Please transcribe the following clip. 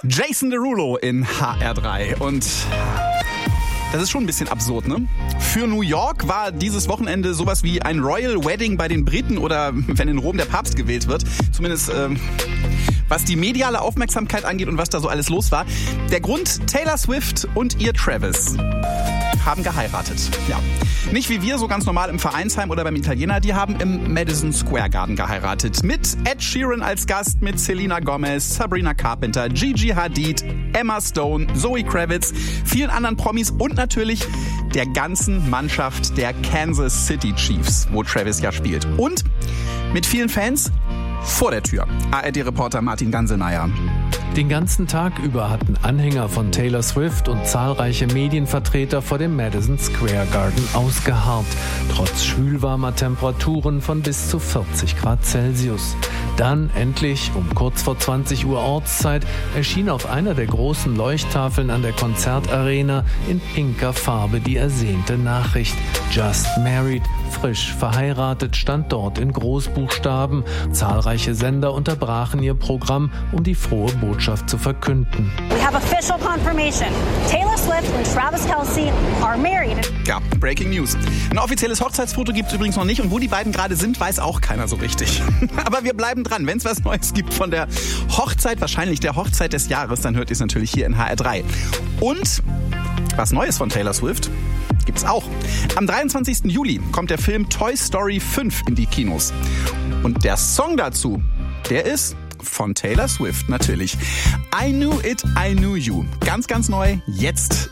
Jason Derulo in HR3 und das ist schon ein bisschen absurd, ne? Für New York war dieses Wochenende sowas wie ein Royal Wedding bei den Briten oder wenn in Rom der Papst gewählt wird. Zumindest was die mediale Aufmerksamkeit angeht und was da so alles los war. Der Grund: Taylor Swift und ihr Travis haben geheiratet. Ja. Nicht wie wir, so ganz normal im Vereinsheim oder beim Italiener. Die haben im Madison Square Garden geheiratet. Mit Ed Sheeran als Gast, mit Selena Gomez, Sabrina Carpenter, Gigi Hadid, Emma Stone, Zoe Kravitz, vielen anderen Promis und natürlich der ganzen Mannschaft der Kansas City Chiefs, wo Travis ja spielt. Und mit vielen Fans vor der Tür. ARD-Reporter Martin Ganselmeier. Den ganzen Tag über hatten Anhänger von Taylor Swift und zahlreiche Medienvertreter vor dem Madison Square Garden ausgeharrt, trotz schwülwarmer Temperaturen von bis zu 40 Grad Celsius. Dann endlich, um kurz vor 20 Uhr Ortszeit, erschien auf einer der großen Leuchttafeln an der Konzertarena in pinker Farbe die ersehnte Nachricht: Just married, frisch verheiratet, stand dort in Großbuchstaben. Zahlreiche Sender unterbrachen ihr Programm, um die frohe Botschaft zu verkünden. We have official confirmation. Taylor Swift und Travis Kelce are married. Ja, Breaking News. Ein offizielles Hochzeitsfoto gibt es übrigens noch nicht und wo die beiden gerade sind, weiß auch keiner so richtig. Aber wir bleiben dran. Wenn es was Neues gibt von der Hochzeit, wahrscheinlich der Hochzeit des Jahres, dann hört ihr es natürlich hier in HR3. Und was Neues von Taylor Swift gibt's auch. Am 23. Juli kommt der Film Toy Story 5 in die Kinos. Und der Song dazu, der ist von Taylor Swift natürlich. I Knew It, I Knew You. Ganz, ganz neu, jetzt